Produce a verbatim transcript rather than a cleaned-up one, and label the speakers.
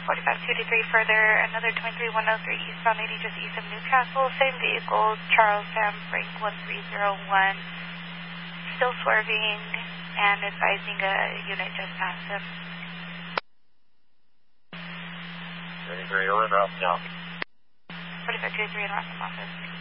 Speaker 1: forty-five two three further, another twenty-three one oh three eastbound eighty just east of Newcastle, same vehicle, Charles Sam Frank one three zero one, still swerving and advising a unit just passed him.
Speaker 2: thirty-three, over, drop down.
Speaker 1: forty-five two three in Rossum office.